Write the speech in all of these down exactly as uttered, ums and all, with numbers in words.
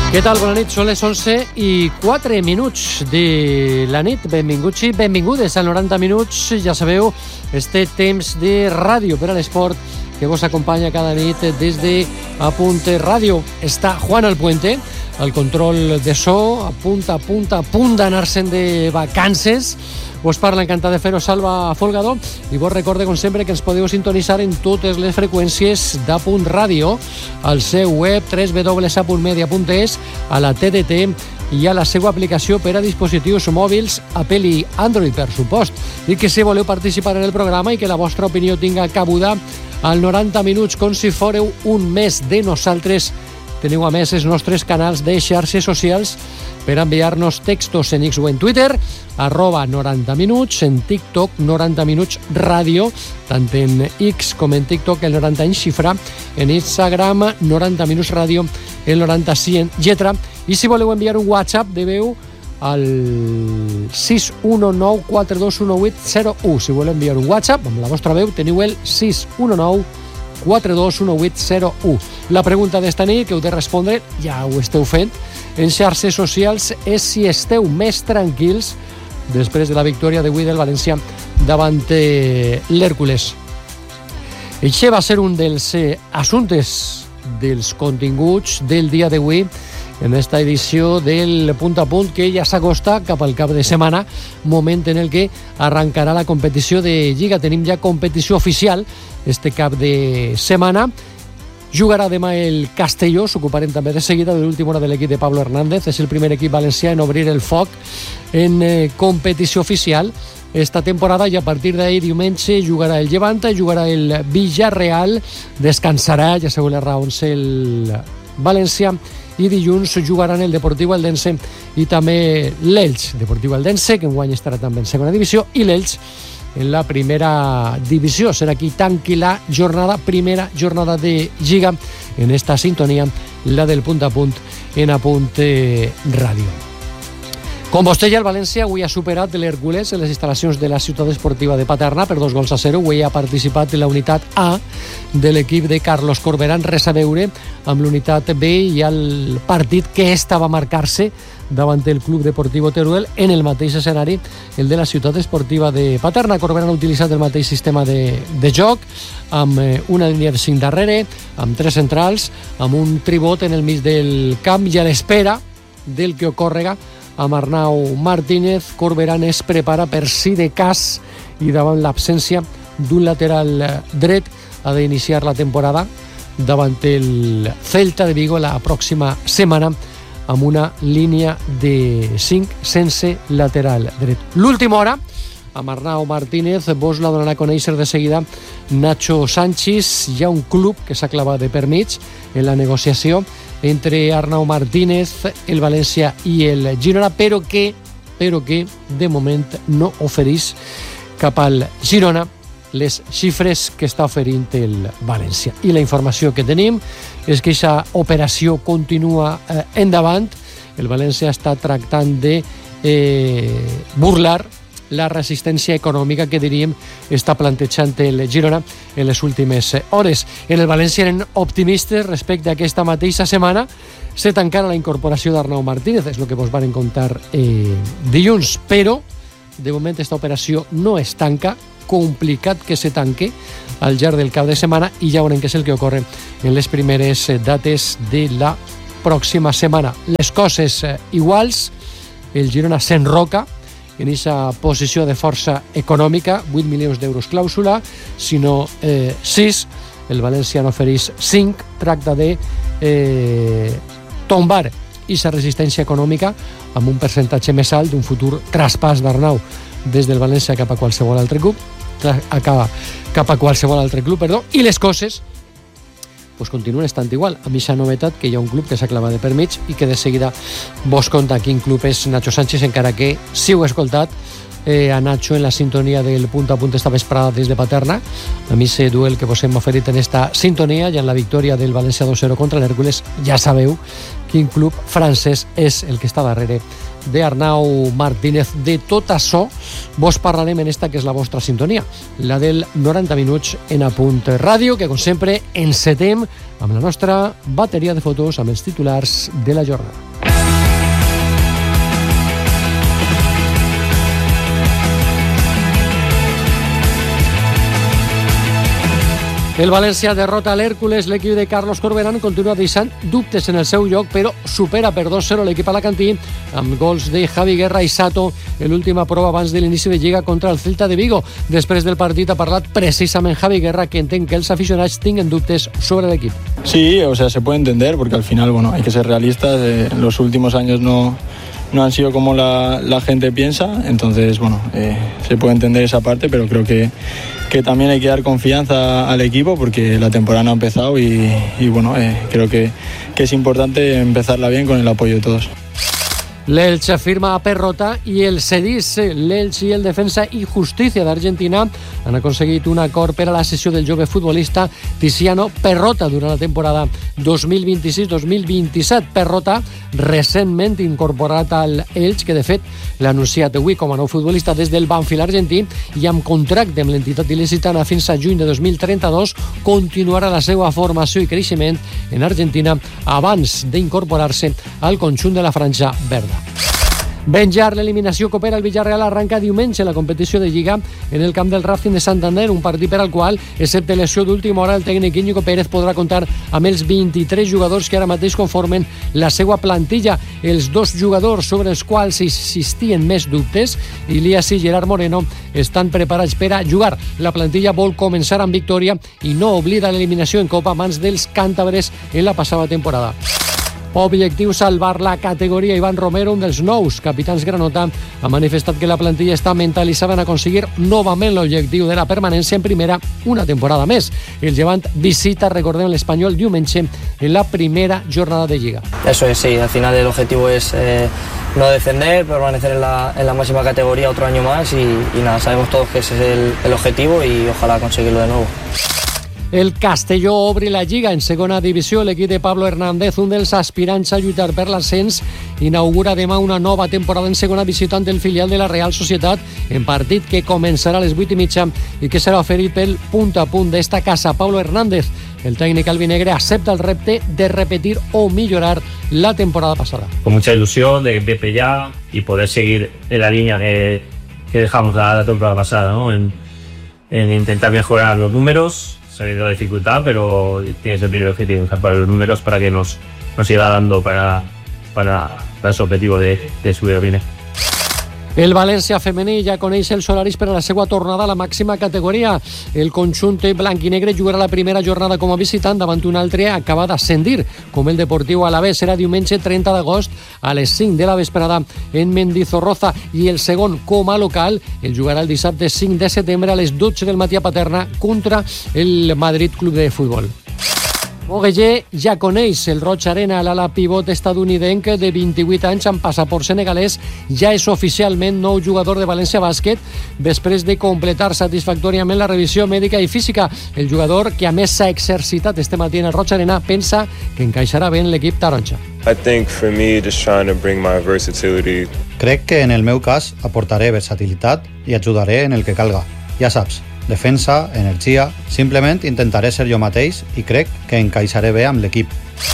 Què tal? Bona nit, són les onze i quatre minuts de la nit. Benvinguts i benvingudes al noranta minuts. Ja sabeu, este temps de ràdio per a l'esport que vos acompanya cada nit des de Apunt Ràdio. Està Juan Alpuente, el control de so, a punt, a punt, a punt d'anar-se'n de vacances. Vos parla, encantat de fer-ho, Salva Folgado, i vos recorde, com sempre, que ens podeu sintonitzar en totes les freqüències d'Apunt Ràdio, al seu web w w w punt a punt media punt e s, a la T D T i a la seva aplicació per a dispositius mòbils, Apple i Android, per supost. I que si voleu participar en el programa i que la vostra opinió tinga cabuda al noranta minuts, com si fóreu un mes de nosaltres, teniu a més els nostres canals de xarxes socials per enviar-nos textos en X o en Twitter, arroba noranta minuts, en TikTok noranta minuts ràdio, tant en X com en TikTok el noranta en xifra, en Instagram noranta minuts ràdio, el noranta sí en lletra, i si voleu enviar un WhatsApp de veu al sis u nou quatre dos u vuit zero u. Si voleu enviar un WhatsApp amb la vostra veu, teniu el sis u nou quatre dos u vuit zero u. La pregunta d'esta nit que heu de respondre, ja ho esteu fent en xarxes socials, és si esteu més tranquils després de la victòria d'avui del València davant l'Hèrcules. Això va ser un dels assumptes dels continguts del dia d'avui en esta edició del Punt a Punt, que ja s'acosta cap al cap de setmana, moment en el que arrencarà la competició de Lliga. Tenim ja competició oficial este cap de setmana. Jugarà demà el Castelló, s'ocuparem també de seguida de l'última hora de l'equip de Pablo Hernández. És el primer equip valencià en obrir el foc en eh, competició oficial esta temporada, i a partir d'ahir diumenge jugarà el Levante, jugarà el Villarreal, descansarà, ja sabeu les raons, el València, i dilluns jugaran el Deportiu Eldense i també l'Elx. Deportiu Eldense, que enguany estarà també en segona divisió, i l'Elx en la primera divisió. Serà qui tanqui la jornada, primera jornada de Lliga, en esta sintonia, la del Punt a Punt en Apunt Ràdio. Com vostè ja, el València avui ha superat l'Hèrcules en les instal·lacions de la ciutat esportiva de Paterna per dos gols a zero. Avui ha participat en la unitat A de l'equip de Carlos Corberán, res a veure amb l'unitat B i el partit que estava a marcar-se davant el Club Deportivo Teruel en el mateix escenari, el de la ciutat esportiva de Paterna. Corberán ha utilitzat el mateix sistema de, de joc, amb una línia de cinc darrere, amb tres centrals, amb un tribot en el mig del camp, i a l'espera del que ocórrega amb Arnau Martínez. Corberán es prepara per si de cas i davant l'absència d'un lateral dret ha d'iniciar la temporada davant el Celta de Vigo la pròxima setmana amb una línia de cinc sense lateral dret. L'última hora amb Arnau Martínez vos la donarà a conèixer de seguida Nacho Sánchez. Hi ha un club que s'ha clavat de per mig en la negociació entre Arnau Martínez, el València i el Girona, però que, però que de moment no ofereix cap al Girona les xifres que està oferint el València. I la informació que tenim és que aquesta operació continua eh, endavant. El València està tractant de eh, burlar la resistència econòmica que diríem està plantejant el Girona en les últimes hores. En el València eren optimistes respecte a aquesta mateixa setmana se tancara la incorporació d'Arnau Martínez, és el que vos van contar eh, dilluns, però de moment aquesta operació no es tanca, complicat que se tanque al llarg del cap de setmana, i ja veurem què és el que ocorre en les primeres dates de la pròxima setmana. Les coses eh, iguals, el Girona s'enroca en aquesta posició de força econòmica, vuit milions d'euros clàusula, si no eh, sis, el València n'ofereix cinc, tracta de eh, tombar aquesta resistència econòmica amb un percentatge més alt d'un futur traspàs d'Arnau des del València cap a qualsevol altre club, acaba cap a qualsevol altre club, perdó, i les coses pues continuen estant igual, amb aquesta novetat que hi ha un club que s'ha clavat de per mig i que de seguida vos conta quin club és Nacho Sánchez, encara que si heu escoltat eh, a Nacho en la sintonia del Punt a Punt esta vesprada des de Paterna, a mi ese duel que vos hem oferit en esta sintonia i en la victòria del València dos zero contra l'Hèrcules, ja sabeu quin club francès és el que està darrere d'Arnau Martínez. De tot això vos parlarem en esta que és la vostra sintonia, la del noranta minuts en Apunt Ràdio, que com sempre encetem amb la nostra bateria de fotos amb els titulars de la jornada. El València derrota l'Hèrcules, l'equip de Carlos Corberán continua deixant dubtes en el seu lloc, però supera per dos cero l'equip alacantí amb gols de Javi Guerra i Sato en l'última prova abans de l'inici de Lliga contra el Celta de Vigo. Després del partit ha parlat precisament Javi Guerra, que entén que els aficionats tinguen dubtes sobre l'equip. Sí, o sea, se puede entender, porque al final, bueno, hay que ser realistas. Eh, en los últimos años no... no han sido como la, la gente piensa, entonces bueno, eh, se puede entender esa parte, pero creo que, que también hay que dar confianza al equipo porque la temporada no ha empezado y, y bueno, eh, creo que, que es importante empezarla bien con el apoyo de todos. L'Elx firma a Perrota i el Cedís, l'Elx i el Defensa i Justícia d'Argentina han aconseguit un acord per a la cessió del jove futbolista Tiziano Perrota durant la temporada dos mil vint-i-sis dos mil vint-i-set. Perrota, recentment incorporat al Elx, que de fet l'ha anunciat avui com a nou futbolista des del Banfield argentí i amb contracte amb l'entitat il·licitana fins a juny de dos mil trenta-dos, continuarà la seva formació i creixement en Argentina abans d'incorporar-se al conjunt de la franja verda. Venjar l'eliminació que opera el Villarreal arranca diumenge la competició de Lliga en el camp del Racing de Santander, un partit per al qual, excepte lesió d'última hora, el tècnic Íñigo Pérez podrà comptar amb els vint-i-tres jugadors que ara mateix conformen la seva plantilla. Els dos jugadors sobre els quals existien més dubtes, Ilías i Gerard Moreno, estan preparats per a jugar. La plantilla vol començar amb victòria i no oblida l'eliminació en Copa a mans dels càntabres en la passada temporada. Objectiu salvar la categoria. Iván Romero, un dels nous capitans granota, ha manifestat que la plantilla està mentalitzada en aconseguir novament l'objectiu de la permanència en primera una temporada més. El Llevant visita, recordem, l'Espanyol diumenge en la primera jornada de Lliga. Eso es, sí, al final el objetivo es eh, no descender, permanecer en la, en la máxima categoría otro año más y, y nada, sabemos todos que ese es el, el objetivo y ojalá conseguirlo de nuevo. El Castelló obre la Lliga en segona divisió. L'equip de Pablo Hernández, un dels aspirants a lluitar per l'ascens, inaugura demà una nova temporada en segona visitant el filial de la Real Societat en partit que començarà a les vuit i mitja i que serà oferit pel punt a punt d'esta casa. Pablo Hernández, el técnico albinegre, acepta el repte de repetir o mejorar la temporada pasada. Con mucha ilusión de Pepe ya y poder seguir en la línea que, que dejamos la, la temporada pasada, ¿no? En, en intentar mejorar los números. Ha habido dificultad, pero tienes el primer objetivo, para los números, para que nos, nos siga dando para, para, para ese objetivo de, de subir el bine. El València femení ja coneix els horaris per a la seva tornada a la màxima categoria. El conjunt blanc i negre jugarà la primera jornada com a visitant davant un altre acaba d'ascendir, com el Deportiu Alavés. Serà diumenge trenta d'agost a les cinc de la vesprada en Mendizorroza, i el segon com a local el jugarà el dissabte cinc de setembre a les dotze del matí a Paterna contra el Madrid Club de Futbol. Moguellé ja coneix el Roig Arena. L'ala pivot estadounidenc de vint-i-vuit anys amb passaport senegalès ja és oficialment nou jugador de València Bàsquet després de completar satisfactòriament la revisió mèdica i física. El jugador, que a més s'ha exercitat este matí en el Roig Arena, pensa que encaixarà bé en l'equip taronja. I think for me just trying to bring my versatility. Crec que en el meu cas aportaré versatilitat i ajudaré en el que calga. Ja saps, defensa, energia... Simplement intentaré ser jo mateix i crec que encaixaré bé amb l'equip.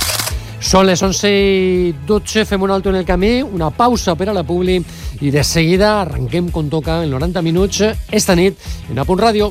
Són les onze i dotze, fem un alto en el camí, una pausa per a la publi i de seguida arrenquem com toca en noranta minuts esta nit en Apunt Ràdio.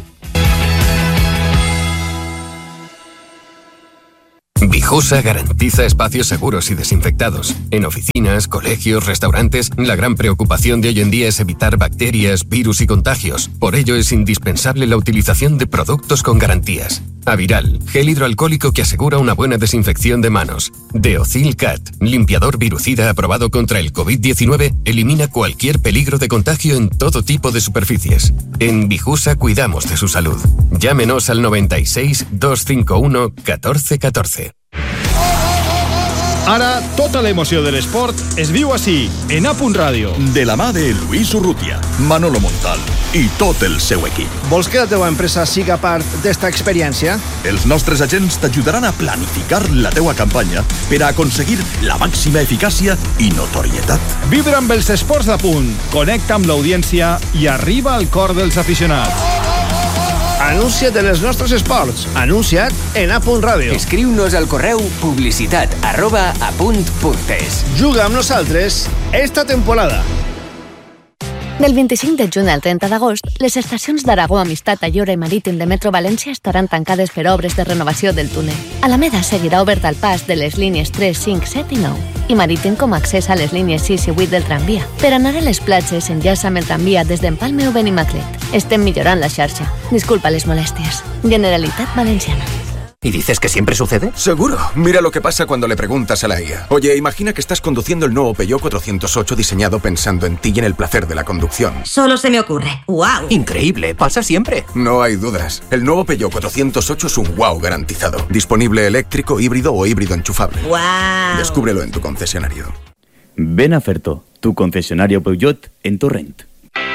Vijosa garantiza espacios seguros y desinfectados. En oficinas, colegios, restaurantes, la gran preocupación de hoy en día es evitar bacterias, virus y contagios. Por ello es indispensable la utilización de productos con garantías. Aviral, gel hidroalcohólico que asegura una buena desinfección de manos. Deocil Cat, limpiador virucida aprobado contra el covid diecinueve, elimina cualquier peligro de contagio en todo tipo de superficies. En Vijusa cuidamos de su salud. Llámenos al noventa y seis, doscientos cincuenta y uno, catorce catorce. Ara, tota l'emoció de l'esport es viu així, en A Punt Ràdio. De la mà de Luis Urrutia, Manolo Montal i tot el seu equip. Vols que la teva empresa siga part d'esta experiència? Els nostres agents t'ajudaran a planificar la teua campanya per a aconseguir la màxima eficàcia i notorietat. Vibra amb els esports d'A Punt, connecta amb l'audiència i arriba al cor dels aficionats. Anuncia't en els nostres esports. Anuncia't en A Punt Ràdio. Escriu-nos al correu publicitat arroba apunt.es. Juga amb nosaltres esta temporada. Del vint-i-cinc de juny al trenta d'agost, les estacions d'Aragó, Amistat, Ayora i Marítim de Metro València estaran tancades per obres de renovació del túnel. Alameda seguirà obert al pas de les línies tres, cinc, set i nou i Marítim com a accés a les línies sis i vuit del tramvia. Per anar a les platges, enllaça amb el tramvia des d'Empalme o Benimaclet. Estem millorant la xarxa. Disculpa les molèsties. Generalitat Valenciana. ¿Y dices que siempre sucede? Seguro. Mira lo que pasa cuando le preguntas a la I A. Oye, imagina que estás conduciendo el nuevo Peugeot cuatrocientos ocho diseñado pensando en ti y en el placer de la conducción. Solo se me ocurre. ¡Wow! Increíble. Pasa siempre. No hay dudas. El nuevo Peugeot cuatrocientos ocho es un wow garantizado. Disponible eléctrico, híbrido o híbrido enchufable. ¡Wow! Descúbrelo en tu concesionario. Ven a Ferto, tu concesionario Peugeot en Torrent.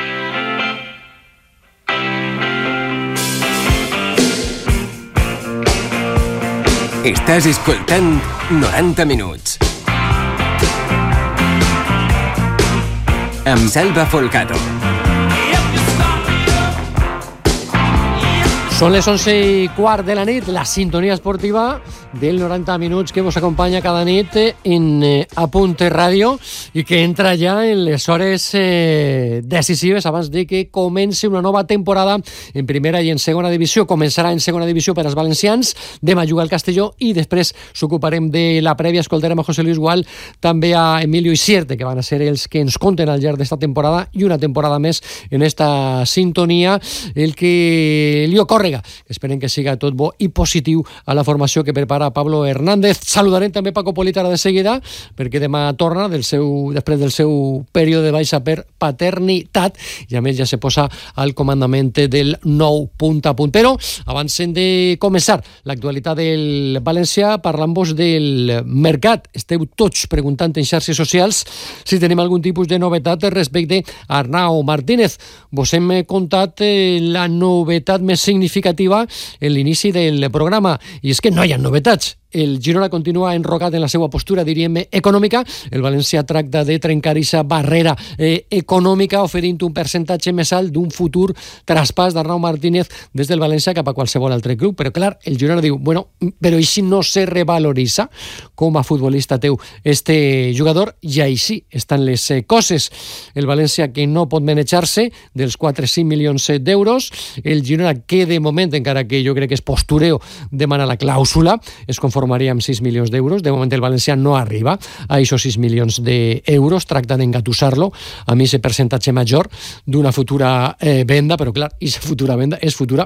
Estàs escoltant noranta minuts. Amb Salva Folgado. Són les onze i quart de la nit, la sintonia esportiva del noranta minuts que vos acompanya cada nit en eh, A Punt Ràdio i que entra ja en les hores eh, decisives abans de que comenci una nova temporada en primera i en segona divisió. Començarà en segona divisió per als valencians, demà juga al Castelló i després s'ocuparem de la prèvia. Escoltarem a José Luis Gual, també a Emilio Isierte, que van a ser els que ens conten al llarg d'esta temporada i una temporada més en esta sintonia, el que li ocorre. Esperem que siga tot bo i positiu a la formació que prepara Pablo Hernández. Saludarem també Paco Polítara de seguida, perquè demà torna del seu, després del seu període de baixa per paternitat i a més ja se posa al comandament del nou punt a punt. Però abans hem de començar l'actualitat del València parlant-vos del mercat. Esteu tots preguntant en xarxes socials si tenim algun tipus de novetat respecte a Arnau Martínez. Vos hem contat eh, la novetat més significativa en l'inici del programa, i és que no hi ha novetats. El Girona continua enrocat en la seva postura, diríem, econòmica. El València tracta de trencar aquesta barrera eh, econòmica oferint un percentatge més alt d'un futur traspàs d'Arnau Martínez des del València cap a qualsevol altre club. Però clar, el Girona diu, bueno, però i si no se revaloritza com a futbolista teu este jugador? I així estan les eh, coses. El València que no pot manejar-se dels quatre o cinc milions d'euros. El Girona que de moment, encara que jo crec que és postureo, demana la clàusula, es conforma formaria amb sis milions d'euros. De moment el València no arriba a aquests sis milions d'euros, tracta d'engatussar-lo a mi ese percentatge major d'una futura eh, venda, però clar, aquesta futura venda és futura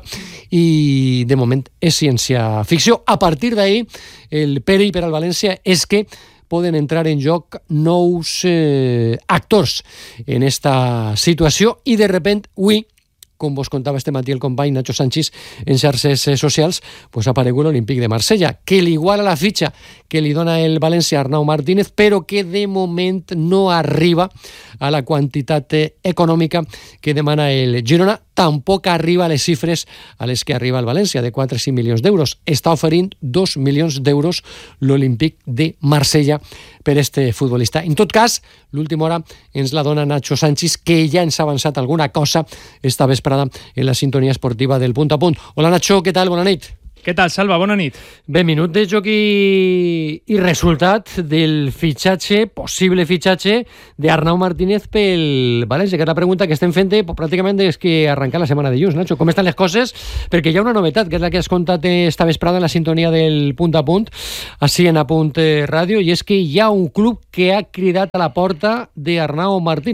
i de moment és ciència ficció. A partir d'ahí, el perill per al València és que poden entrar en joc nous eh, actors en esta situació i de repent, avui, com vos contava este matí el company Nacho Sanchis en xarxes socials, pues ha aparegut l'Olímpic de Marsella, que li iguala la fitxa que li dona el València a Arnau Martínez, però que de moment no arriba a la quantitat econòmica que demana el Girona. Tampoc arriba a les xifres a les que arriba el València, de quatre o cinc milions d'euros. Està oferint dos milions d'euros l'Olímpic de Marsella per este futbolista. En tot cas, l'última hora ens la dona Nacho Sanchis, que ja ens ha avançat alguna cosa esta vesprada en la sintonia esportiva del Punt a Punt. Hola Nacho, què tal? Bona nit. Què tal, Salva? Bona nit. Bé, minut de joc i, i resultat del fitxatge, possible fitxatge d'Arnau Martínez pel València, que és la pregunta que estem fent pràcticament des que arrenca la setmana de dilluns. Nacho, com estan les coses? Perquè hi ha una novetat, que és la que has contat esta vesprada en la sintonia del Punt a Punt, així en A Punt Ràdio, i és que hi ha un club que ha cridat a la porta d'Arnau Martínez.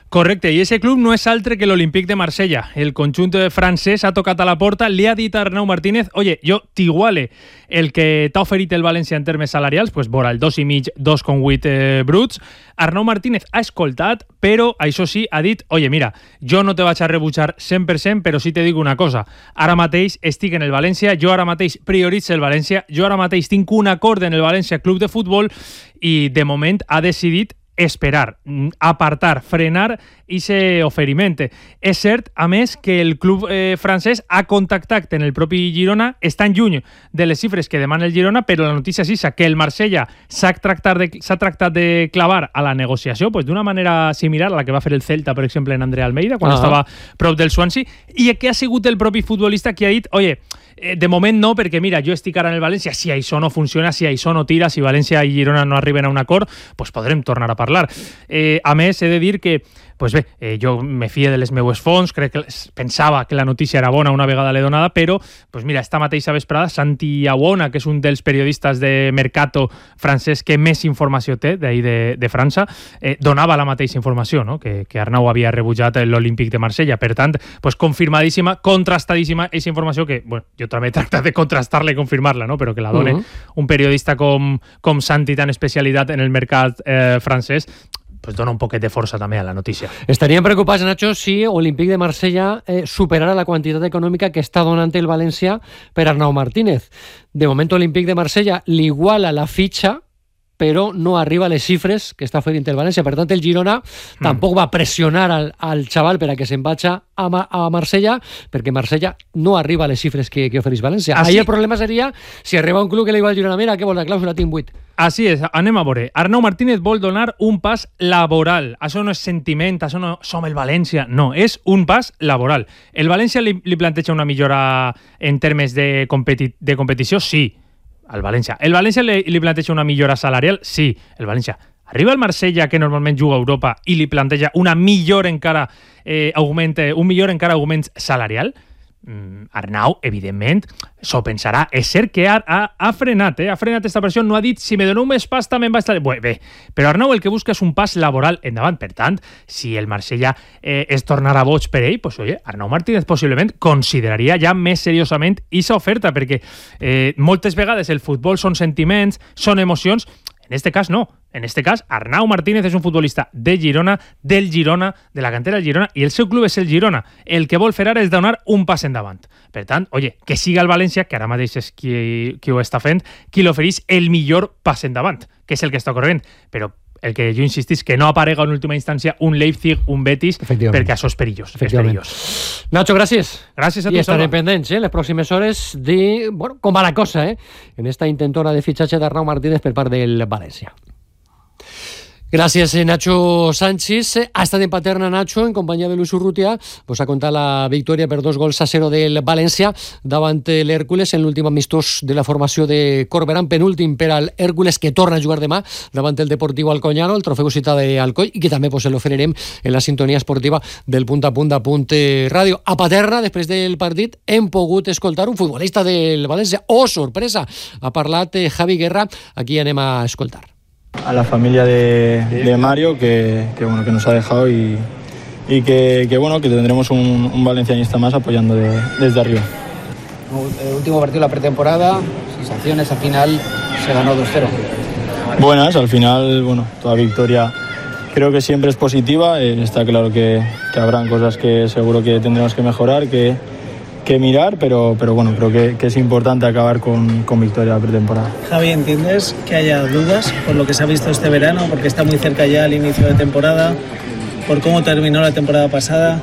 Correcte, i aquest club no és altre que l'Olympique de Marsella. El conjunt francès ha tocat a la porta, li ha dit a Arnau Martínez, oye, jo t'iguale el que t'ha oferit el València en termes salarials, pues vora el dos i mig, dos coma vuit eh, bruts. Arnau Martínez ha escoltat, però això sí, ha dit, oye, mira, jo no te vaig a rebutjar cent per cent, però sí te dic una cosa, ara mateix estic en el València, jo ara mateix prioritzo el València, jo ara mateix tinc un acord en el València Club de Futbol i de moment ha decidit esperar, apartar, frenar aquest oferiment. És cert, a més, que el club eh, francès ha contactat en el propi Girona, estan lluny de les xifres que demana el Girona, però la notícia és que el Marsella s'ha tractat de, s'ha tractat de clavar a la negociació pues, d'una manera similar a la que va fer el Celta, per exemple, en André Almeida, quan uh-huh. estava prop del Swansea, i que ha sigut el propi futbolista que ha dit, oye, de moment no, perquè mira, jo estic ara en el València, si això no funciona, si això no tira, si València i Girona no arriben a un acord, pues podrem tornar a parlar. Eh, a més, he de dir que pues bé, eh, jo me fie de les meues fonts, crec que pensava que la notícia era bona una vegada l'he donada, però pues mira, esta mateixa vesprada Santi Awona, que és un dels periodistes de Mercato francès que més informació té d'ahir de, de França, eh, donava la mateixa informació, no? que, que Arnau havia rebutjat l'Olímpic de Marsella. Per tant, pues confirmadíssima, contrastadíssima aquesta informació que, bueno, jo també he tractat de contrastar-la i confirmar-la, no? Però que la done uh-huh. un periodista com, com Santi, tan especialitat en el mercat eh, francès, pues dona un poquet de força també a la notícia. Estaríem preocupats, Nacho, si Olímpic de Marsella eh, superara la quantitat econòmica que està donant el València per Arnau Martínez. De moment, Olímpic de Marsella li iguala la fitxa, però no arriba a les xifres que està oferint el València. Per tant, el Girona mm. tampoc va pressionar al, al xaval per a que se'n vagi a, a Marsella, perquè Marsella no arriba a les xifres que, que ofereix València. Ah, Ahí sí? El problema seria si arriba un club que li diu al Girona, mira, que vol la clàusula, tinc vuit. Així és, anem a veure. Arnau Martínez vol donar un pas laboral. Això no és sentiment, això no som el València. No, és un pas laboral. El València li, li planteja una millora en termes de, competi de competició? Sí, al València. El València li, li planteja una millora salarial? Sí, el València. Arriba el Marsella, que normalment juga a Europa, i li planteja una millor encara eh, augment, un millor encara augment salarial? Mm, Arnau, evidentment, s'ho pensarà. És cert que ha, ha, ha frenat, eh? ha frenat aquesta pressió, no ha dit si me dono més pasta me'n va estar... Bé, bé, però Arnau el que busca és un pas laboral endavant. Per tant, si el Marsella eh, es tornarà boig per ell, pues, oye, Arnau Martínez possiblement consideraria ja més seriosament aquesta oferta, perquè eh, moltes vegades el futbol són sentiments, són emocions. En este cas no. En este cas, Arnau Martínez és un futbolista de Girona, del Girona, de la cantera del Girona, i el seu club és el Girona. El que vol fer ara és donar un pas endavant. Per tant, oye, que siga el València, que ara mateix és qui, qui ho està fent, qui l'ofereix el millor pas endavant, que és el que està corrent. Però el que jo insistís, que no aparega en última instància un Leipzig, un Betis, perquè això és perillós. És perillós. Nacho, gràcies. Gràcies a tu, I estarem pendents, eh, les pròximes hores de, bueno, com va la cosa, eh, en esta intentona de fitxatge d'Arnau Martínez per part del València. Gràcies, Nacho Sánchez. Ha estat en Paterna, Nacho, en companyia de Luis Urrutia. Pues ha contat la victòria per dos gols a zero del València davant l'Hèrcules en l'últim amistós de la formació de Corberán, penúltim per al Hèrcules, que torna a jugar demà davant el Deportivo Alcoñano, el trofeu Cita d'Alcoi, i que també pues, l'oferirem en la sintonia esportiva del Punt a Punt a Punt Ràdio. A Paterna, després del partit, hem pogut escoltar un futbolista del València. Oh, sorpresa! Ha parlat Javi Guerra. Aquí anem a escoltar. A la familia de, de Mario, que, que, bueno, que nos ha dejado y, y que, que, bueno, que tendremos un, un valencianista más apoyando de, desde arriba. El último partido de la pretemporada, sensaciones, al final se ganó dos cero. Buenas, al final, bueno, toda victoria creo que siempre es positiva. Eh, está claro que, que habrán cosas que seguro que tendremos que mejorar, que, que mirar, pero, pero bueno, creo que, que es importante acabar con, con victoria la pretemporada. Javi, ¿entiendes que haya dudas por lo que se ha visto este verano? Porque está muy cerca ya el inicio de temporada, por cómo terminó la temporada pasada.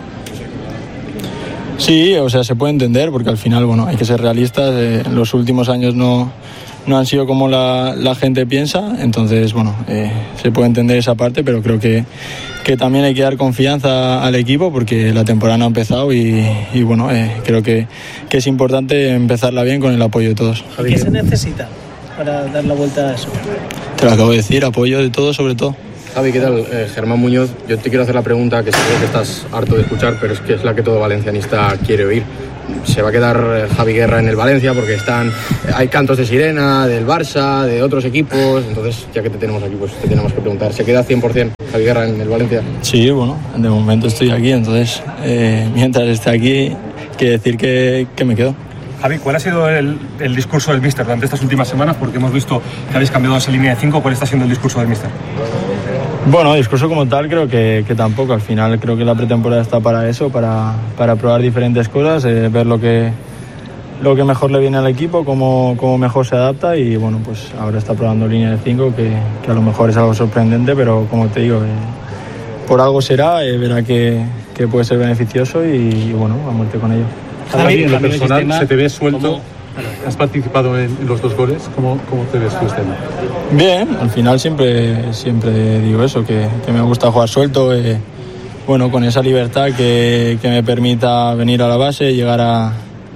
Sí, o sea, se puede entender, porque al final, bueno, hay que ser realistas. Eh, en los últimos años no, no han sido como la, la gente piensa, entonces, bueno, eh, se puede entender esa parte, pero creo que, que también hay que dar confianza al equipo, porque la temporada no ha empezado y, y bueno, eh, creo que, que es importante empezarla bien con el apoyo de todos. ¿Y qué se necesita para dar la vuelta a eso? Te lo acabo de decir, apoyo de todos sobre todo. Javi, ¿qué tal? Eh, Germán Muñoz, yo te quiero hacer la pregunta que seguro que estás harto de escuchar, pero es que es la que todo valencianista quiere oír. se va a quedar Javi Guerra en el Valencia porque están, hay cantos de sirena del Barça, de otros equipos, entonces ya que te tenemos aquí pues te tenemos que preguntar, ¿se queda cien por ciento Javi Guerra en el Valencia? Sí, bueno, de momento estoy aquí, entonces eh, mientras esté aquí, quiere decir que, que me quedo. Javi, ¿cuál ha sido el, el discurso del míster durante estas últimas semanas? Porque hemos visto que habéis cambiado esa línea de cinco. ¿Cuál está siendo el discurso del míster? Bueno, discurso como tal creo que, que tampoco. Al final creo que la pretemporada está para eso, para, para probar diferentes cosas, eh, ver lo que, lo que mejor le viene al equipo, cómo, cómo mejor se adapta y bueno, pues ahora está probando línea de cinco, que, que a lo mejor es algo sorprendente, pero como te digo, eh, por algo será, eh, verá que, que puede ser beneficioso y, y bueno, a muerte con ello. Javi, en lo personal, sistema, se te ve suelto, ¿cómo? Has participado en, en los dos goles, ¿cómo, cómo te ves tú este año? Bien, al final siempre, siempre digo eso, que, que me gusta jugar suelto, eh, bueno, con esa libertad que, que me permita venir a la base, llegar a,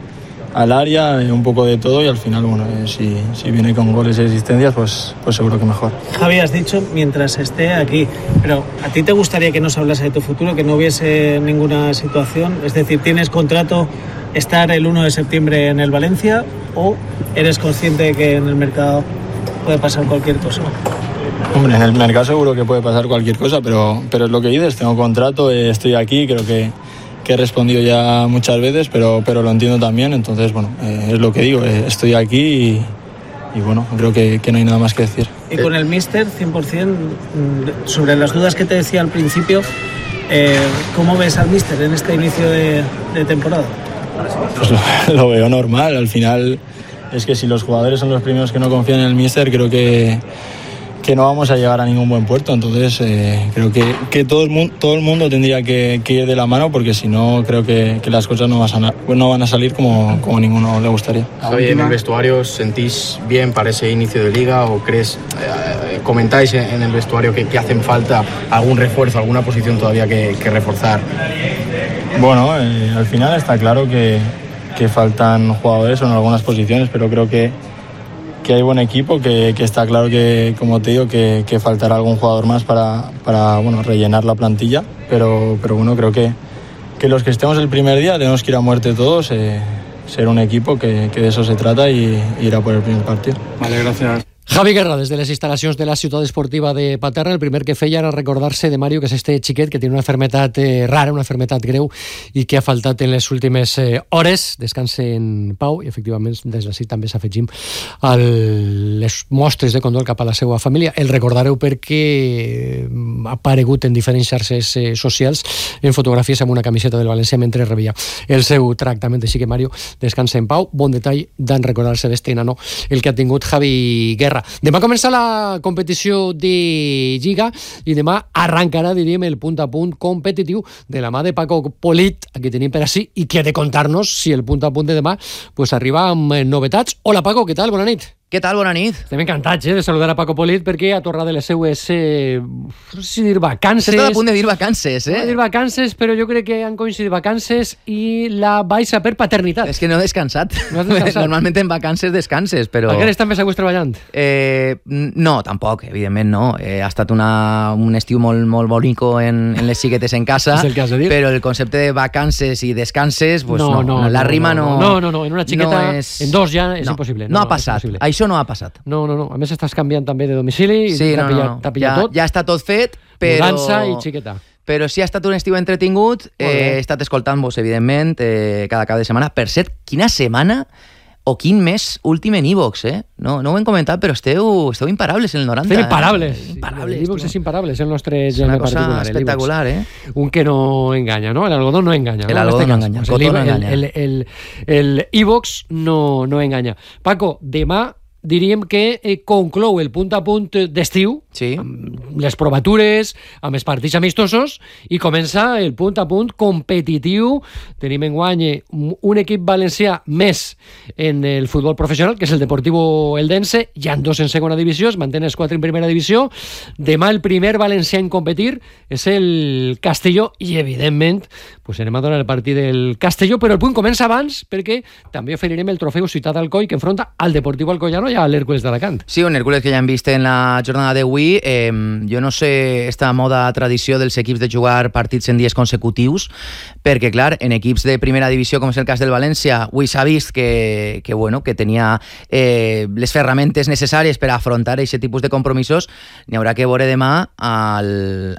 al área, eh, un poco de todo y al final, bueno, eh, si, si viene con goles y asistencias, pues, pues seguro que mejor. Javi, has dicho mientras esté aquí, pero ¿a ti te gustaría que no se hablase de tu futuro, que no hubiese ninguna situación? Es decir, ¿tienes contrato estar el uno de septiembre en el Valencia o eres consciente de que en el mercado puede pasar cualquier cosa? Hombre, en el mercado seguro que puede pasar cualquier cosa, pero, pero es lo que dices, tengo contrato, eh, estoy aquí, creo que, que he respondido ya muchas veces, pero, pero lo entiendo también, entonces, bueno, eh, es lo que digo, eh, estoy aquí y, y bueno, creo que, que no hay nada más que decir. Y con el míster, cien por ciento, sobre las dudas que te decía al principio, eh, ¿cómo ves al míster en este inicio de, de temporada? Pues lo, lo veo normal, al final es que si los jugadores son los primeros que no confían en el míster, creo que, que no vamos a llegar a ningún buen puerto, entonces eh, creo que, que todo, el mundo, todo el mundo tendría que, que ir de la mano porque si no creo que, que las cosas no van, a, no van a salir como, como a ninguno le gustaría. Javi, ¿en el vestuario sentís bien para ese inicio de liga o crees, eh, comentáis en el vestuario que, que hacen falta algún refuerzo, alguna posición todavía que, que reforzar? Bueno, eh, al final está claro que, que faltan jugadores en algunas posiciones, pero creo que, que hay buen equipo, que, que está claro que, como te digo, que, que faltará algún jugador más para, para bueno, rellenar la plantilla, pero, pero bueno, creo que, que los que estemos el primer día tenemos que ir a muerte todos, eh, ser un equipo que, que de eso se trata y, y ir a por el primer partido. Vale, gracias. Javi Guerra, des de les instal·lacions de la ciutat esportiva de Paterna, el primer que feia era recordar-se de Mario, que és este xiquet que té una enfermetat eh, rara, una enfermetat greu i que ha faltat en les últimes eh, hores. Descanse en pau i efectivament des d'ací també s'afegim a les mostres de condol cap a la seva família. El recordareu perquè ha aparegut en diferents xarxes eh, socials en fotografies amb una camiseta del València mentre rebia el seu tractament. Així que Mario, descanse en pau. Bon detall d'en recordar-se d'este nano el que ha tingut Javi Guerra. Demà comença la competició de Lliga i demà arrencarà, diríem, el punt a punt competitiu de la mà de Paco Polit, aquí tenim per ací, i que ha de contar-nos si el punt a punt de demà pues, arriba amb novetats. Hola Paco, què tal? Bona nit. Què tal? Bona nit. Estem encantats eh, de saludar a Paco Polit perquè ha tornat de les seues, eh, no sé si dir vacances... S'està a punt de dir vacances, eh? No dir vacances, però jo crec que han coincidit vacances i la baixa per paternitat. És que no he descansat. No has descansat. Normalment en vacances descanses, però... Encara estan més a gust treballant? Eh, no, tampoc, evidentment no. Eh, ha estat una, un estiu molt, molt bonico en, en les xiquetes en casa, és el que has de dir. Però el concepte de vacances i descanses, pues no, no, no, la no, rima no... No, no, no, en una xiqueta, no és... en dos ja és no, impossible. No, no ha passat, això no ha passat. No, no, no. A més estàs canviant també de domicili. Sí, no, no, no. Ja, tot. ja està tot fet, però... Mudança i xiqueta. Però sí ha estat un estiu entretingut. Eh, he estat escoltant-vos, evidentment, eh, cada cap de setmana. Per cert, quina setmana o quin mes últim en iVox, eh? No, no ho hem comentat, però esteu, esteu imparables en el noranta. Estem imparables. Eh? Imparables. L'Ivox és imparable, és el nostre és gene una cosa particular. espectacular, eh? Un que no enganya, ¿no? El algodón no enganya. El ¿no? algodón no enganya, el pues cotó no enganya. El, el, el, el iVox no, no enganya. Paco, demà diríem que eh, conclou el punt a punt d'estiu, sí, amb les provatures, amb els partits amistosos, i comença el punt a punt competitiu. Tenim enguany un equip valencià més en el futbol professional, que és el Deportivo Eldense. Hi ha dos en segona divisió, es mantenen els quatre en primera divisió. Demà el primer valencià en competir és el Castelló, i evidentment pues anem a donar el partit del Castelló, però el punt comença abans perquè també oferirem el trofeu Ciutat Alcoi, que enfronta al Deportivo Alcoyano i a l'Hèrcules d'Alacant. Sí, un Hèrcules que ja hem vist en la jornada d'avui avui, eh, jo no sé esta moda tradició dels equips de jugar partits en dies consecutius, perquè, clar, en equips de primera divisió, com és el cas del València, avui s'ha vist que, que, bueno, que tenia eh, les ferramentes necessàries per a afrontar aquest tipus de compromisos. N'hi haurà que veure demà al,